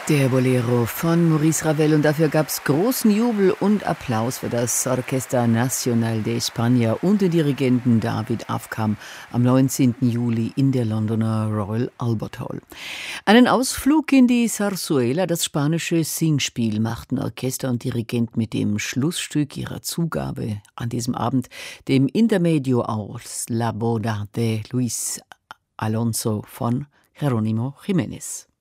Der Bolero von Maurice Ravel, und dafür gab es großen Jubel und Applaus für das Orquesta Nacional de España und den Dirigenten David Afkham am 19. Juli in der Londoner Royal Albert Hall. Einen Ausflug in die Zarzuela, das spanische Singspiel, machten Orchester und Dirigent mit dem Schlussstück ihrer Zugabe an diesem Abend, dem Intermedio aus La Boda de Luis Alonso von Jerónimo Jiménez.